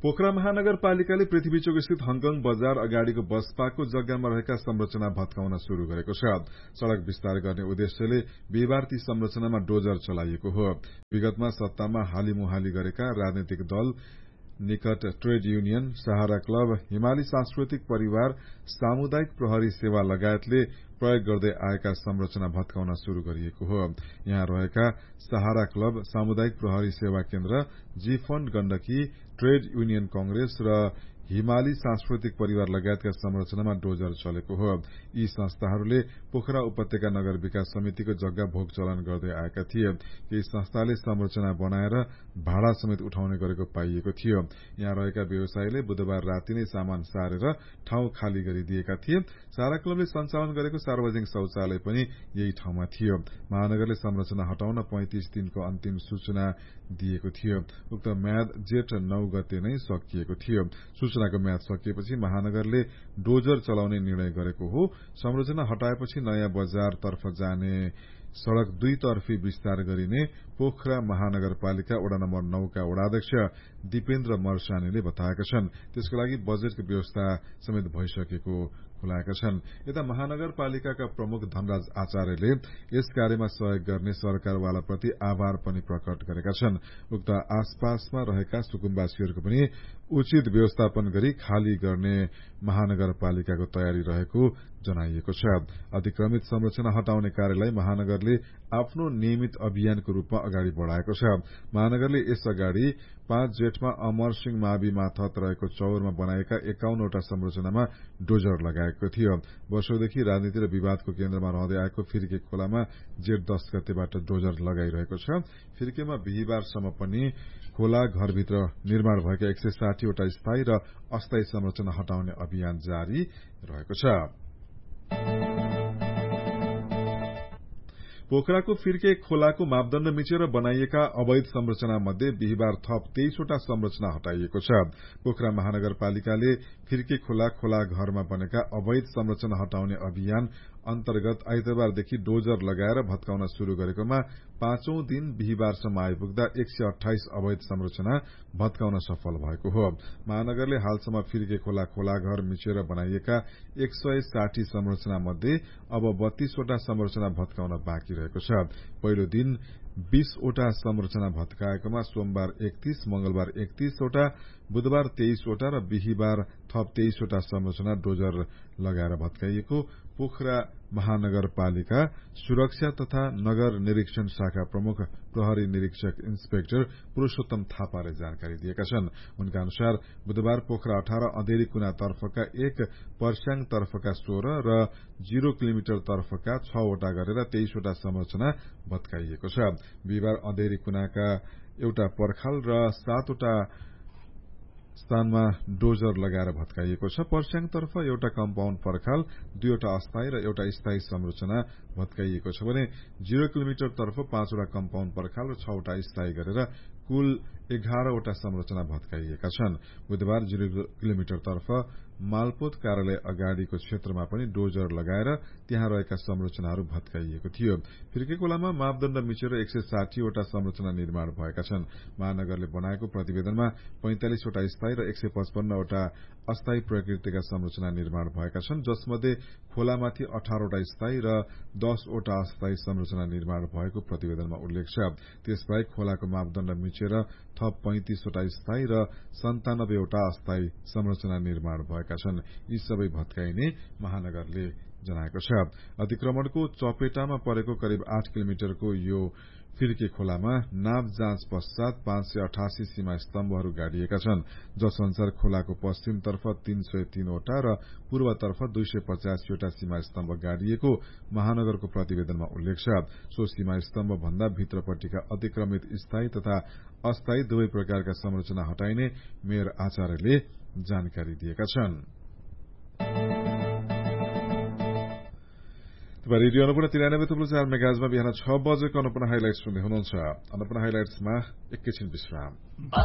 पोखरा महानगरपालिकाले पृथ्वीचोक स्थित हङकङ बजार अगाडिको बस पार्कको जग्गामा रहेका संरचना भत्काउन शुरू गरेको छ। सड़क विस्तार गर्ने उद्देश्यले बिहिबार ती संरचनामा डोजर चलाइएको हो। विगतमा सत्तामा हालीमुहाली गरेका राजनैतिक दल, निकट ट्रेड युनियन, सहारा क्लब, हिमाली सांस्कृतिक परिवार, सामुदायिक प्रहरी सेवा लगायतले प्रयोग गर्दै आएका संरचना भत्काउन शुरू गरिएको हो। यहाँ रहेका सहारा क्लब, सामुदायिक प्रहरी सेवा केन्द्र, जी fund Gandaki, trade union Congress र हिमाली सांस्कृतिक परिवार लगायतका संरचनामा डोजर चलेको हो। यी संस्थाहरूले पोखरा उपत्यका नगर विकास समितिको जग्गा भोग चलन गर्दै आएका थिए। केही संस्थाले संरचना बनाएर भाड़ा समेत उठाउने गरेको पाइएको थियो। यहाँ रहेका व्यवसायीले बुधबार राति नै सामान सारेर ठाउँ खाली गरिदिएका थिए। सारा क्लबले सञ्चालन गरेको सार्वजनिक शौचालय पनि यही ठाउँमा थियो। महानगरले संरचना हटाउन 35 दिनको अन्तिम सूचना दिएको थियो। उक्त म्याद जेठ 9 गते नै सकिएको थियो। सूचनाको म्याद सकिएपछि महानगरले डोजर चलाउने निर्णय गरेको हो। संरचना हटाएपछि नयाँ बजारतर्फ जाने सड़क 2 तर्फी विस्तार गरिने पोखरा महानगरपालिका वडा नम्बर 9 का वडाध्यक्ष दिपेन्द्र मर्सानीले बताएका छन्। त्यसको लागि बजेटको व्यवस्था समेत भइसकेको खुलाएका छन्। यता महानगरपालिकाका प्रमुख धनराज आचार्यले यस कार्यमा सहयोग गर्ने सरकारवालाप्रति आभार पनि प्रकट गरेका छन्। उक्त आसपासमा रहेका सुकुम्बासीहरूको पनि उचित व्यवस्थापन गरी खाली गर्ने महानगरपालिकाको तयारी रहेको जनाइएको छ। अतिक्रमित संरचना हटाउने कार्यलाई महानगरले आफ्नो नियमित अभियानको रूपमा अगाडि बढ़ाएको छ। महानगरले यस अगाडि 5 जेठमा अमर सिंह मावि माथत रहेको चौरमा बनाएका 51 वटा संरचनामा डोजर लगाएको थियो। वर्षौंदेखि राजनीति र विवादको केन्द्रमा रहँदै आएको फिर्के खोलामा जेठ 10 गतेबाट डोजर लगाइरहेको छ। फिर्केमा बिहिबारसम्म पनि खोला घरभित्र निर्माण भएका 160 वटा स्थायी र अस्थायी संरचना हटाउने अभियान जारी रहेको छ। पोखराको फिर्के खोलाको मापदण्ड मिचेर बनाइएका अवैध संरचना मध्ये बिहिबार थप 23 वटा संरचना हटाइएको छ। पोखरा महानगरपालिकाले फिर्के खोला घरमा बनेका अवैध संरचना हटाउने अभियान अन्तर्गत आइतबारदेखि डोजर लगाएर भत्काउन शुरू गरेकोमा 5औं दिन बिहिबारसम्म आइपुग्दा 128 अवैध संरचना भत्काउन सफल भएको हो। महानगरले हालसम्म फिर्के खोला घर मिचेर बनाइएका 160 संरचना मध्ये अब 32 वटा संरचना भत्काउन बाँकी रहेको छ। पहिलो दिन 20 वटा संरचना भत्काएकोमा सोमबार 31, मंगलबार 31 वटा, बुधबार 23 वटा र बिहिबार थप 23 वटा संरचना डोजर लगाएर भत्काइएको पोखरा महानगरपालिका सुरक्षा तथा नगर निरीक्षण शाखा प्रमुख प्रहरी निरीक्षक इन्सपेक्टर पुरूषोत्तम थापाले जानकारी दिएका छन्। उनका अनुसार बुधबार पोखरा 18, अँधेरी कुना तर्फका 1, पर्स्याङ तर्फका 16 र 0 किलोमिटर तर्फका 6 वटा गरेर 23 वटा संरचना भत्काइएको छ। बिहिबार अँधेरी कुनाका एउटा पर्खाल र 7 वटा स्थानमा डोजर लगाएर भत्काइएको छ। पर्स्याङतर्फ एउटा कम्पाउण्ड पर्खाल, 2 वटा अस्थायी र एउटा स्थायी संरचना भत्काइएको छ भने 0 किलोमिटर तर्फ 5 वटा कम्पाउण्ड पर्खाल र 6 वटा स्थायी गरेर कुल 11 वटा संरचना भत्काइएका छन्। बुधबार 0 किलोमिटर तर्फ मालपोत कार्यालय अगाडिको क्षेत्रमा पनि डोजर लगाएर त्यहाँ रहेका संरचनाहरू भत्काइएको थियो। फिर्के खोलामा मापदण्ड मिचेर 160 वटा संरचना निर्माण भएका छन्। महानगरले बनाएको प्रतिवेदनमा 45 वटा स्थायी र 155 वटा अस्थायी प्रकृतिका संरचना निर्माण भएका छन्, जसमध्ये खोलामाथि 18 वटा स्थायी र 10 वटा अस्थायी संरचना निर्माण भएको प्रतिवेदनमा उल्लेख छ। त्यसबाहेक खोलाको मापदण्ड मिचेर थप 35 वटा स्थायी र 97 वटा अस्थायी संरचना निर्माण भएका छन्। यी सबै भत्काइने महानगरले जनाएको छ। अतिक्रमणको चपेटामा परेको करिब 8 किलोमिटरको यो फिर्के खोलामा नाप जाँच पश्चात 588 सीमा स्तम्भहरू गाडिएका छन्, जसअनुसार खोलाको पश्चिमतर्फ 303 वटा र पूर्वतर्फ 285 वटा सीमा स्तम्भ गाडिएको महानगरको प्रतिवेदनमा उल्लेख छ। सो सीमा स्तम्भ भन्दा भित्रपट्टिका अतिक्रमित स्थायी तथा अस्थायी दुवै प्रकारका संरचना हटाइने मेयर आचार्यले जानकारी दिएका छन्। रेडियो अन्नपूर्ण 93.4 मेगाहर्जमा बिहान 6 बजेको अन्नपूर्ण हाइलाइट्स सुन्दै हुनुहुन्छ। अन्नपूर्ण हाइलाइट्समा एकैछिन विश्राम।